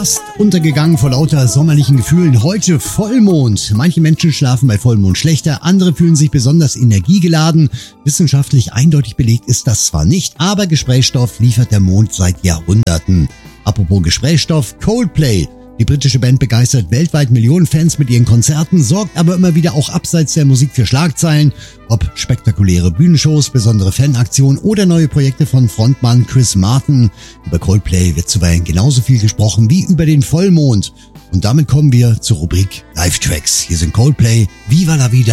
fast untergegangen vor lauter sommerlichen Gefühlen. Heute Vollmond. Manche Menschen schlafen bei Vollmond schlechter, andere fühlen sich besonders energiegeladen. Wissenschaftlich eindeutig belegt ist das zwar nicht, aber Gesprächsstoff liefert der Mond seit Jahrhunderten. Apropos Gesprächsstoff, Coldplay. Die britische Band begeistert weltweit Millionen Fans mit ihren Konzerten, sorgt aber immer wieder auch abseits der Musik für Schlagzeilen. Ob spektakuläre Bühnenshows, besondere Fanaktionen oder neue Projekte von Frontmann Chris Martin. Über Coldplay wird zuweilen genauso viel gesprochen wie über den Vollmond. Und damit kommen wir zur Rubrik Live-Tracks. Hier sind Coldplay, Viva la Vida.